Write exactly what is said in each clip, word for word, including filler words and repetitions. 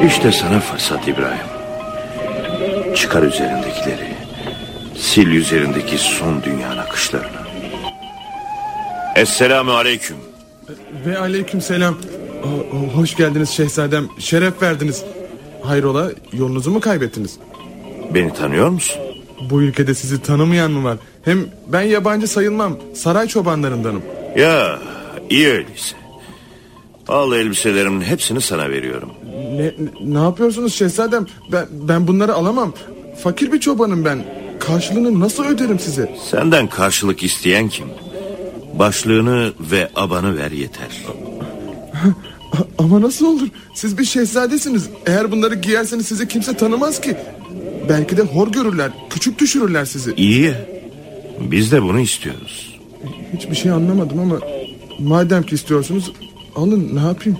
İşte sana fırsat İbrahim. Çıkar üzerindekileri. Sil üzerindeki son dünya nakışlarını. Esselamu aleyküm. Ve aleyküm selam. Hoş geldiniz şehzadem. Şeref verdiniz. Hayrola, yolunuzu mu kaybettiniz? Beni tanıyor musun? Bu ülkede sizi tanımayan mı var? Hem ben yabancı sayılmam. Saray çobanlarındanım. Ya iyi öyleyse. Al elbiselerimin hepsini sana veriyorum. Ne, ne yapıyorsunuz şehzadem? Ben, ben bunları alamam. Fakir bir çobanım ben. Karşılığını nasıl öderim size? Senden karşılık isteyen kim? Başlığını ve abanı ver yeter. Ama nasıl olur? Siz bir şehzadesiniz. Eğer bunları giyerseniz sizi kimse tanımaz ki. Belki de hor görürler, küçük düşürürler sizi. İyi ya. Biz de bunu istiyoruz. Hiçbir şey anlamadım ama madem ki istiyorsunuz, alın, ne yapayım?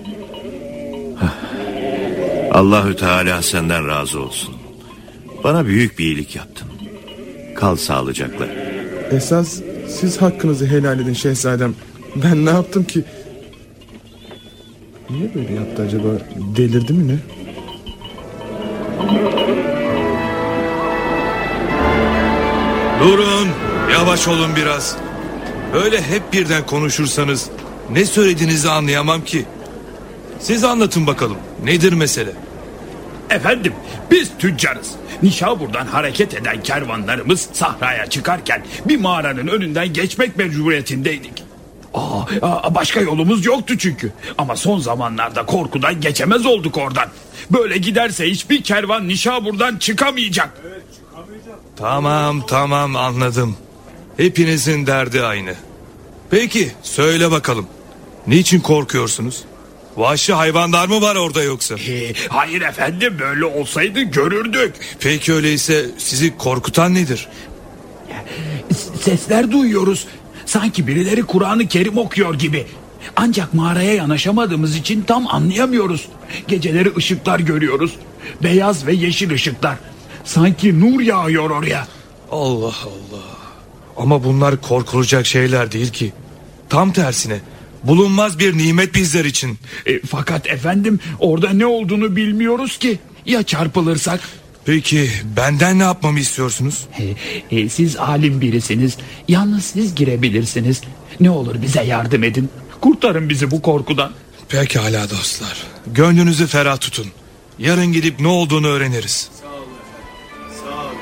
Allahü Teala senden razı olsun. Bana büyük bir iyilik yaptın. Kal sağlıcakla. Esas siz hakkınızı helal edin şehzadem. Ben ne yaptım ki? Niye böyle yaptı acaba? Delirdi mi ne? Durun, yavaş olun biraz. Öyle hep birden konuşursanız ne söylediğinizi anlayamam ki. Siz anlatın bakalım, nedir mesele? Efendim, biz tüccarız. Nişabur'dan hareket eden kervanlarımız sahraya çıkarken bir mağaranın önünden geçmek mecburiyetindeydik. Aa, aa, başka yolumuz yoktu çünkü. Ama son zamanlarda korkudan geçemez olduk oradan. Böyle giderse hiçbir kervan Nişabur'dan çıkamayacak. Evet, çıkamayacak. Tamam tamam anladım. Hepinizin derdi aynı. Peki söyle bakalım. Niçin korkuyorsunuz? Vahşi hayvanlar mı var orada yoksa? Ee, hayır efendim, böyle olsaydı görürdük. Peki öyleyse sizi korkutan nedir? Sesler duyuyoruz. Sanki birileri Kur'an-ı Kerim okuyor gibi. Ancak mağaraya yanaşamadığımız için tam anlayamıyoruz. Geceleri ışıklar görüyoruz. Beyaz ve yeşil ışıklar. Sanki nur yağıyor oraya. Allah Allah. Ama bunlar korkulacak şeyler değil ki. Tam tersine. Bulunmaz bir nimet bizler için. E, fakat efendim orada ne olduğunu bilmiyoruz ki. Ya çarpılırsak? Peki benden ne yapmamı istiyorsunuz? E, e, siz alim birisiniz. Yalnız siz girebilirsiniz. Ne olur bize yardım edin. Kurtarın bizi bu korkudan. Pekala dostlar. Gönlünüzü ferah tutun. Yarın gidip ne olduğunu öğreniriz. Sağ olun efendim. Sağ olun.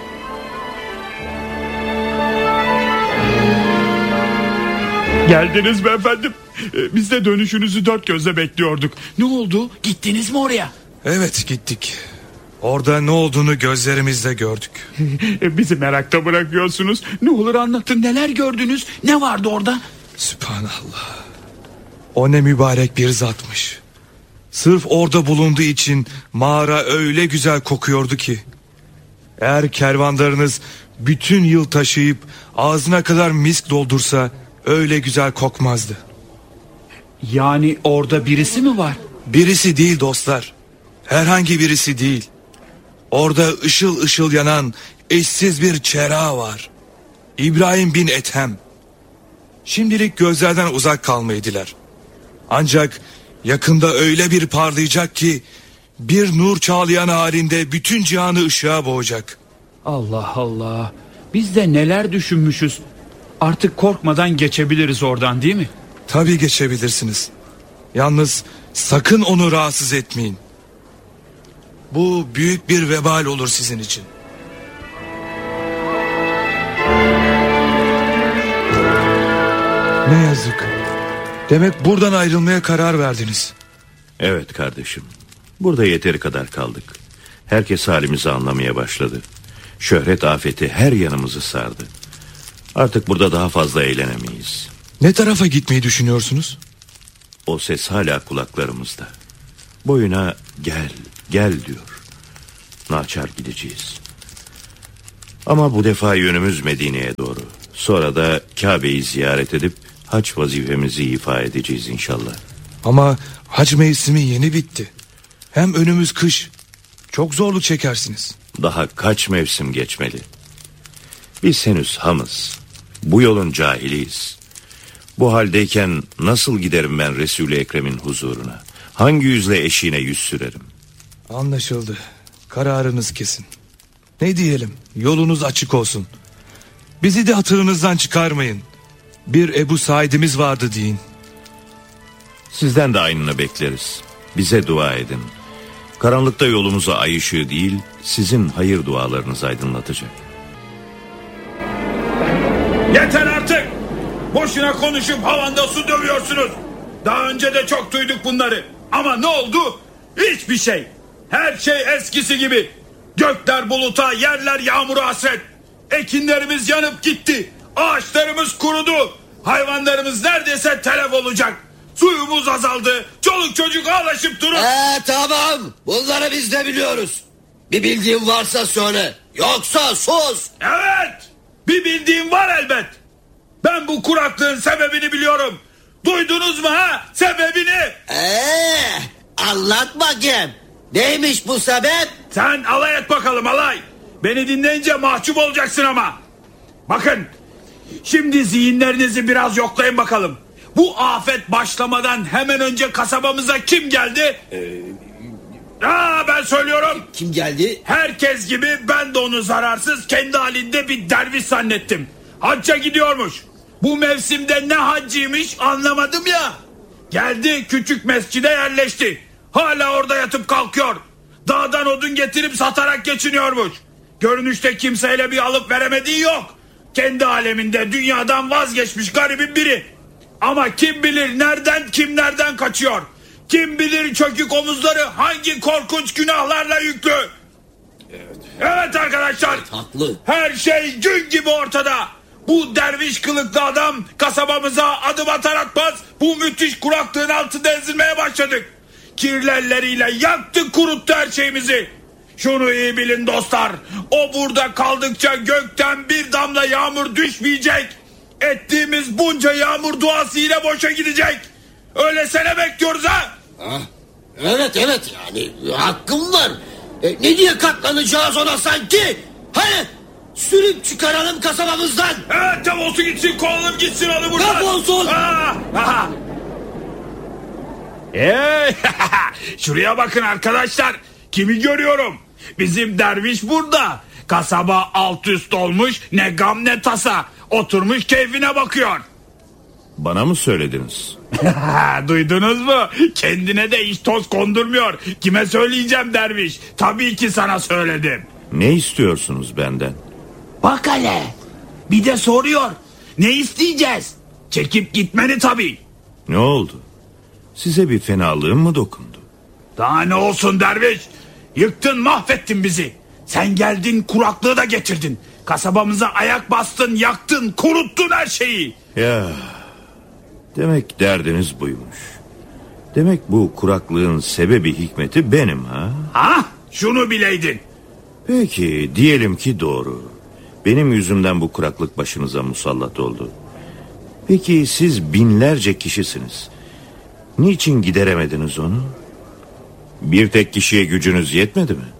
Geldiniz mi efendim? E, biz de dönüşünüzü dört gözle bekliyorduk. Ne oldu? Gittiniz mi oraya? Evet gittik. Orada ne olduğunu gözlerimizle gördük. Bizi merakta bırakıyorsunuz. Ne olur anlatın, neler gördünüz? Ne vardı orada? Sübhanallah. O ne mübarek bir zatmış. Sırf orada bulunduğu için mağara öyle güzel kokuyordu ki. Eğer kervanlarınız bütün yıl taşıyıp ağzına kadar misk doldursa öyle güzel kokmazdı. Yani orada birisi mi var? Birisi değil dostlar. Herhangi birisi değil. Orada ışıl ışıl yanan eşsiz bir çera var. İbrahim bin Ethem. Şimdilik gözlerden uzak kalmayı diler. Ancak yakında öyle bir parlayacak ki bir nur çağlayan halinde bütün cihanı ışığa boğacak. Allah Allah. Biz de neler düşünmüşüz. Artık korkmadan geçebiliriz oradan, değil mi? Tabii geçebilirsiniz. Yalnız sakın onu rahatsız etmeyin. Bu büyük bir vebal olur sizin için. Ne yazık. Demek buradan ayrılmaya karar verdiniz. Evet kardeşim. Burada yeteri kadar kaldık. Herkes halimizi anlamaya başladı. Şöhret afeti her yanımızı sardı. Artık burada daha fazla eğlenemeyiz. Ne tarafa gitmeyi düşünüyorsunuz? O ses hala kulaklarımızda. Boyuna gel, gel diyor. Naçar gideceğiz. Ama bu defa yönümüz Medine'ye doğru. Sonra da Kabe'yi ziyaret edip hac vazifemizi ifa edeceğiz inşallah. Ama hac mevsimi yeni bitti. Hem önümüz kış. Çok zorluk çekersiniz. Daha kaç mevsim geçmeli? Biz henüz hamız. Bu yolun cahiliyiz. Bu haldeyken nasıl giderim ben Resul-i Ekrem'in huzuruna? Hangi yüzle eşiğine yüz sürerim? Anlaşıldı. Kararınız kesin. Ne diyelim? Yolunuz açık olsun. Bizi de hatırınızdan çıkarmayın. Bir Ebu Said'imiz vardı deyin. Sizden de aynını bekleriz. Bize dua edin. Karanlıkta yolumuza ay ışığı değil, sizin hayır dualarınız aydınlatacak. Yeter artık! Boşuna konuşup havanda su dövüyorsunuz. Daha önce de çok duyduk bunları. Ama ne oldu? Hiçbir şey. Her şey eskisi gibi. Gökler buluta, yerler yağmura hasret. Ekinlerimiz yanıp gitti. Ağaçlarımız kurudu. Hayvanlarımız neredeyse telef olacak. Suyumuz azaldı. Çoluk çocuk ağlaşıp durur. Ee, tamam. Bunları biz de biliyoruz. Bir bildiğin varsa söyle. Yoksa sus. Evet. Bir bildiğim var elbet. Ben bu kuraklığın sebebini biliyorum. Duydunuz mu ha? Sebebini. Ee, anlat bakayım. Neymiş bu sebep? Sen alay et bakalım alay. Beni dinleyince mahcup olacaksın ama. Bakın. Şimdi zihinlerinizi biraz yoklayın bakalım. Bu afet başlamadan hemen önce kasabamıza kim geldi? Ee, Aa, ben söylüyorum. Kim geldi? Herkes gibi ben de onu zararsız kendi halinde bir derviş zannettim. Hacca gidiyormuş. Bu mevsimde ne haccıymış anlamadım ya. Geldi küçük mescide yerleşti. Hala orada yatıp kalkıyor. Dağdan odun getirip satarak geçiniyormuş. Görünüşte kimseyle bir alıp veremediği yok. Kendi aleminde dünyadan vazgeçmiş garibin biri. Ama kim bilir nereden kimlerden kaçıyor. Kim bilir çökük omuzları hangi korkunç günahlarla yüklü. Evet, evet arkadaşlar. Evet, haklı. Her şey gün gibi ortada. Bu derviş kılıklı adam kasabamıza adım atar atmaz bu müthiş kuraklığın altında ezilmeye başladık. Kirli elleriyle yaktı kuruttu her şeyimizi. Şunu iyi bilin dostlar. O burada kaldıkça gökten bir damla yağmur düşmeyecek. Ettiğimiz bunca yağmur duası yine boşa gidecek. Öylesene bekliyoruz ha. Ha? Evet evet yani hakkım var. E, ne diye katlanacağız ona sanki? Hani sürüp çıkaralım kasabamızdan. Evet defolsun gitsin kovalım gitsin onu buradan. Defolsun. Ha, ha. Hey, şuraya bakın arkadaşlar. Kimi görüyorum? Bizim derviş burada. Kasaba alt üst olmuş ne gam ne tasa. Oturmuş keyfine bakıyor. Bana mı söylediniz? Duydunuz mu? Kendine de hiç toz kondurmuyor. Kime söyleyeceğim derviş? Tabii ki sana söyledim. Ne istiyorsunuz benden? Bak hele. Bir de soruyor. Ne isteyeceğiz? Çekip gitmeni tabii. Ne oldu? Size bir fenalığım mı dokundu? Daha ne olsun derviş? Yıktın mahvettin bizi. Sen geldin kuraklığı da getirdin. Kasabamıza ayak bastın, yaktın, kuruttun her şeyi. Ya, demek derdiniz buymuş. Demek bu kuraklığın sebebi hikmeti benim ha? Ha? Şunu bileydin. Peki diyelim ki doğru. Benim yüzümden bu kuraklık başınıza musallat oldu. Peki siz binlerce kişisiniz. Niçin gideremediniz onu? Bir tek kişiye gücünüz yetmedi mi?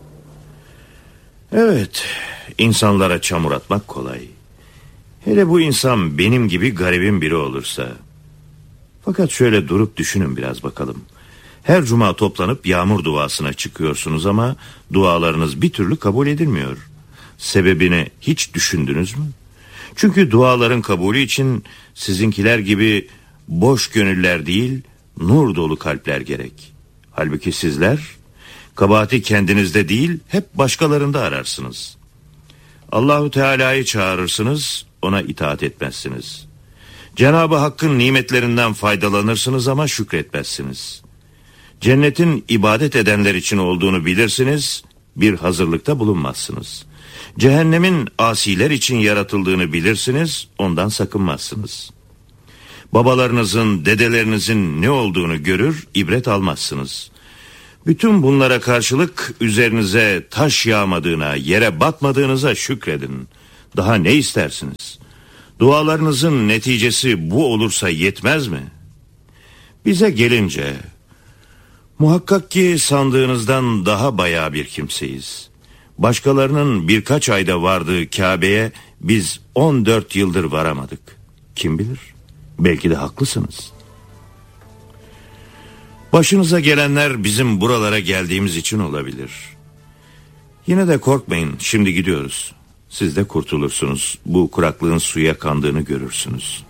Evet, insanlara çamur atmak kolay. Hele bu insan benim gibi garibin biri olursa. Fakat şöyle durup düşünün biraz bakalım. Her cuma toplanıp yağmur duasına çıkıyorsunuz ama dualarınız bir türlü kabul edilmiyor. Sebebini hiç düşündünüz mü? Çünkü duaların kabulü için sizinkiler gibi boş gönüller değil, nur dolu kalpler gerek. Halbuki sizler kabahati kendinizde değil, hep başkalarında ararsınız. Allahu Teala'yı çağırırsınız, ona itaat etmezsiniz. Cenab-ı Hakk'ın nimetlerinden faydalanırsınız ama şükretmezsiniz. Cennetin ibadet edenler için olduğunu bilirsiniz, bir hazırlıkta bulunmazsınız. Cehennemin asiler için yaratıldığını bilirsiniz, ondan sakınmazsınız. Babalarınızın, dedelerinizin ne olduğunu görür, ibret almazsınız. Bütün bunlara karşılık üzerinize taş yağmadığına, yere batmadığınıza şükredin. Daha ne istersiniz? Dualarınızın neticesi bu olursa yetmez mi? Bize gelince, muhakkak ki sandığınızdan daha bayağı bir kimseyiz. Başkalarının birkaç ayda vardığı Kabe'ye biz on dört yıldır varamadık. Kim bilir? Belki de haklısınız. Başınıza gelenler bizim buralara geldiğimiz için olabilir. Yine de korkmayın, şimdi gidiyoruz. Siz de kurtulursunuz. Bu kuraklığın suya kandığını görürsünüz.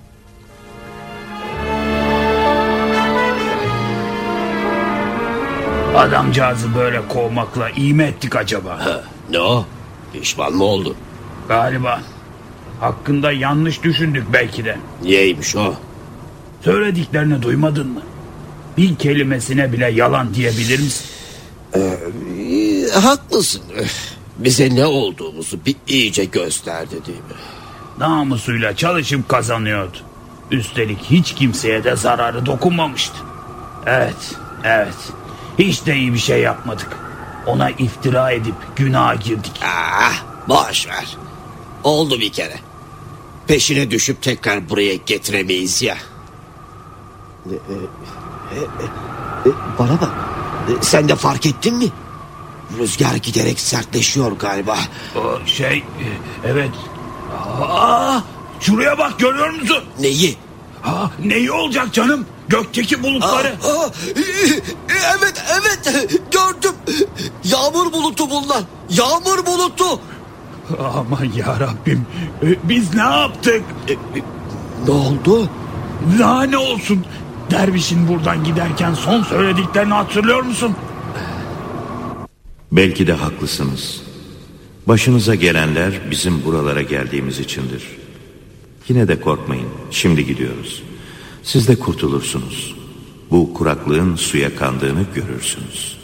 Adamcağızı böyle kovmakla iyi mi ettik acaba? Ha, ne o? Pişman mı oldun? Galiba. Hakkında yanlış düşündük belki de. Niyeymiş o? Söylediklerini duymadın mı? Bir kelimesine bile yalan diyebilir misin? Ee, haklısın. Bize ne olduğumuzu bir iyice gösterdi değil mi? Namusuyla çalışıp kazanıyordu. Üstelik hiç kimseye de zararı dokunmamıştı. Evet, evet. Hiç de iyi bir şey yapmadık. Ona iftira edip günaha girdik. Ah, boş ver. Oldu bir kere. Peşine düşüp tekrar buraya getiremeyiz ya. E, e, e, e, bana bak. E, sen de fark ettin mi? Rüzgar giderek sertleşiyor galiba. O şey, e, evet. Aa, şuraya bak, görüyor musun? Neyi? Aa, neyi olacak canım? Gökteki bulutları. Aa, aa, evet evet gördüm. Yağmur bulutu bunlar. Yağmur bulutu. Aman yarabbim, e, biz ne yaptık? E, e, ne oldu? Daha ne olsun? Dervişin buradan giderken son söylediklerini hatırlıyor musun? Belki de haklısınız. Başınıza gelenler bizim buralara geldiğimiz içindir. Yine de korkmayın, şimdi gidiyoruz. Siz de kurtulursunuz. Bu kuraklığın suya kandığını görürsünüz.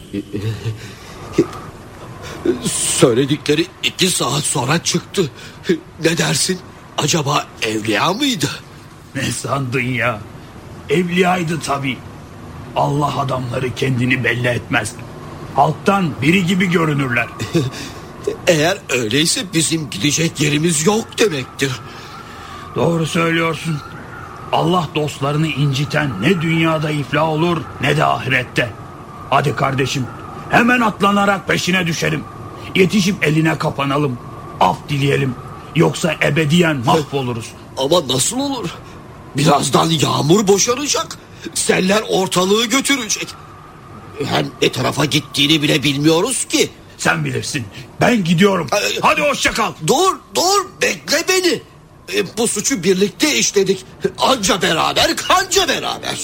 Söyledikleri iki saat sonra çıktı. Ne dersin? Acaba evliya mıydı? Ne sandın ya? Evliyaydı tabii. Allah adamları kendini belli etmez. Halktan biri gibi görünürler. Eğer öyleyse bizim gidecek yerimiz yok demektir. Doğru söylüyorsun. Allah dostlarını inciten ne dünyada iflah olur ne de ahirette. Hadi kardeşim, hemen atlanarak peşine düşelim. Yetişip eline kapanalım. Af dileyelim. Yoksa ebediyen mahvoluruz. Ama nasıl olur? Birazdan yağmur boşanacak. Seller ortalığı götürecek. Hem ne tarafa gittiğini bile bilmiyoruz ki. Sen bilirsin. Ben gidiyorum. Hadi hoşça kal. Dur dur bekle beni. E, bu suçu birlikte işledik. Anca beraber kanca beraber.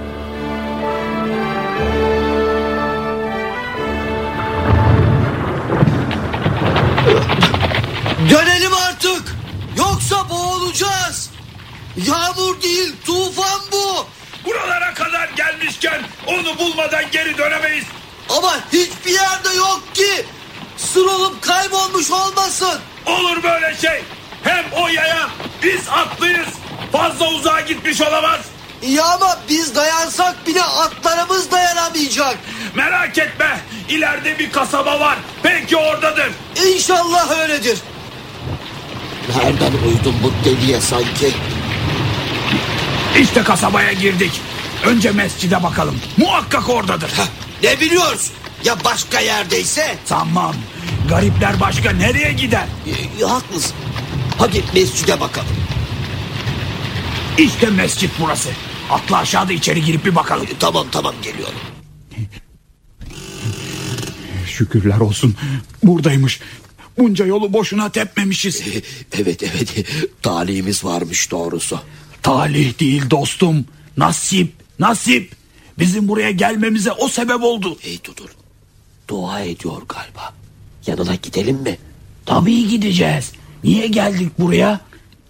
Dönelim artık. Yoksa boğulacağız. Yağmur değil, tufan bu. Buralara kadar gelmişken onu bulmadan geri dönemeyiz. Ama hiçbir yerde yok ki. Sır olup kaybolmuş olmasın. Olur böyle şey. Hem o yaya, biz atlıyız. Fazla uzağa gitmiş olamaz. Ya ama biz dayansak bile atlarımız dayanamayacak. Merak etme. İleride bir kasaba var. Belki oradadır. İnşallah öyledir. Nereden uydun bu deliye sanki? İşte kasabaya girdik. Önce mescide bakalım. Muhakkak oradadır. Heh, ne biliyorsun? Ya başka yerdeyse? Tamam. Garipler başka nereye gider? E, haklısın. Hadi mescide bakalım. İşte mescit burası. Atla aşağıda içeri girip bir bakalım. E, tamam tamam geliyorum. Şükürler olsun. Buradaymış. Bunca yolu boşuna tepmemişiz. E, evet evet. Talihimiz varmış doğrusu. Talih değil dostum. Nasip. Nasip. Bizim buraya gelmemize o sebep oldu. Hey dur dur. Dua ediyor galiba. Yanına gidelim mi? Tabii gideceğiz. Niye geldik buraya?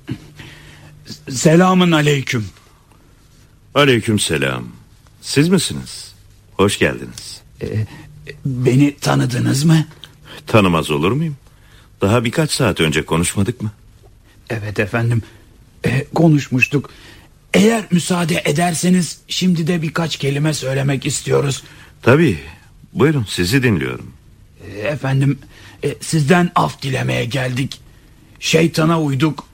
Selamın aleyküm. Aleyküm selam. Siz misiniz? Hoş geldiniz. Ee, beni tanıdınız mı? Tanımaz olur muyum? Daha birkaç saat önce konuşmadık mı? Evet efendim. Ee, konuşmuştuk. Eğer müsaade ederseniz şimdi de birkaç kelime söylemek istiyoruz. Tabii. Buyurun, sizi dinliyorum. Ee, efendim e, sizden af dilemeye geldik. Şeytana uyduk.